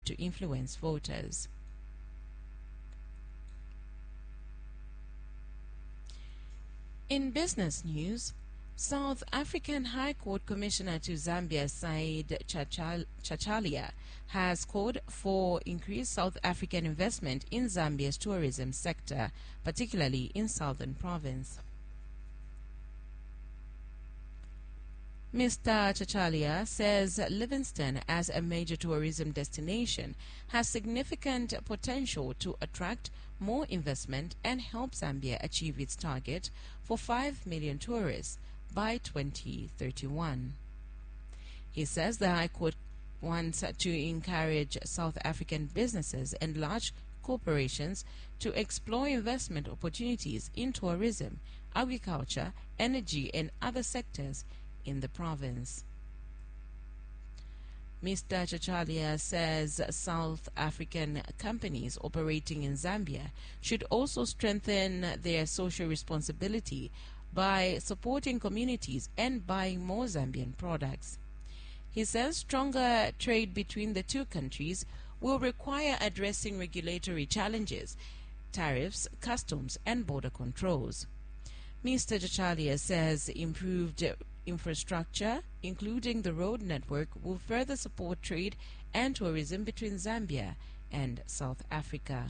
to influence voters. In business news, South African High Court Commissioner to Zambia Said Chachalia has called for increased South African investment in Zambia's tourism sector, particularly in Southern Province. Mr. Chachalia says Livingstone, as a major tourism destination, has significant potential to attract more investment and help Zambia achieve its target for 5 million tourists by 2031. He says the High Court wants to encourage South African businesses and large corporations to explore investment opportunities in tourism, agriculture, energy, and other sectors in the province. Mr. Chachalia says South African companies operating in Zambia should also strengthen their social responsibility by supporting communities and buying more Zambian products. He says stronger trade between the two countries will require addressing regulatory challenges, tariffs, customs, and border controls. Mr. Chachalia says improved infrastructure, including the road network, will further support trade and tourism between Zambia and South Africa.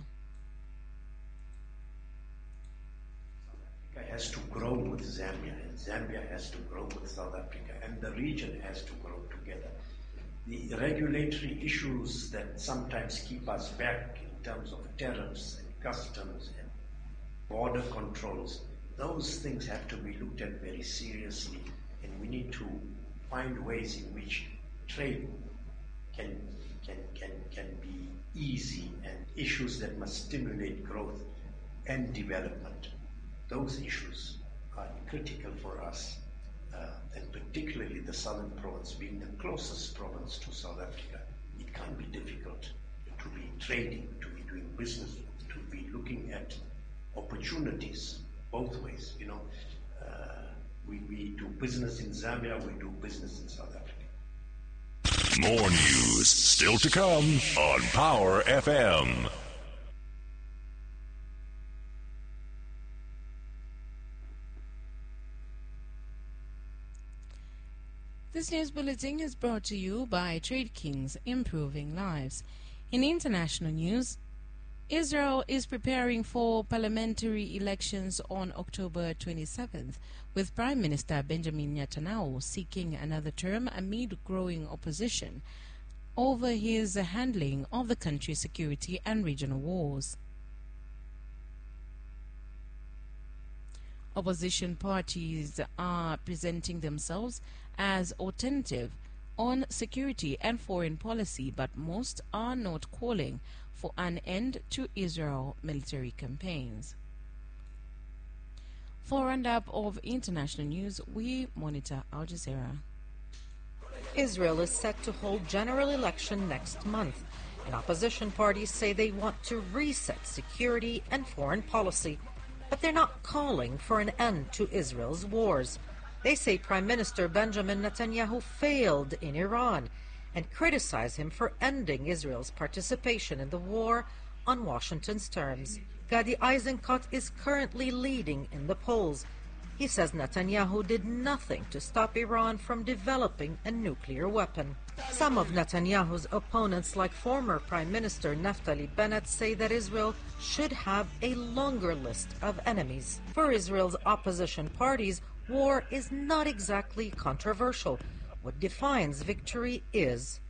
South Africa has to grow with Zambia, and Zambia has to grow with South Africa, and the region has to grow together. The regulatory issues that sometimes keep us back in terms of tariffs and customs and border controls, those things have to be looked at very seriously, and we need to find ways in which trade can be easy, and issues that must stimulate growth and development. Those issues are critical for us, and particularly the Southern Province being the closest province to South Africa. It can be difficult to be trading, to be doing business, to be looking at opportunities both ways. You know, we do business in Zambia, we do business in South Africa. More news still to come on Power FM. This news bulletin is brought to you by Trade Kings, improving lives. In international news, Israel is preparing for parliamentary elections on October 27th, with Prime Minister Benjamin Netanyahu seeking another term amid growing opposition over his handling of the country's security and regional wars. Opposition parties are presenting themselves as alternative on security and foreign policy, but most are not calling for an end to Israel military campaigns. For a roundup of international news, we monitor Al Jazeera. Israel is set to hold general election next month, and opposition parties say they want to reset security and foreign policy, but they're not calling for an end to Israel's wars. They say Prime Minister Benjamin Netanyahu failed in Iran and criticize him for ending Israel's participation in the war on Washington's terms. Gadi Eisenkot is currently leading in the polls. He says Netanyahu did nothing to stop Iran from developing a nuclear weapon. Some of Netanyahu's opponents, like former Prime Minister Naftali Bennett, say that Israel should have a longer list of enemies. For Israel's opposition parties, war is not exactly controversial. What defines victory is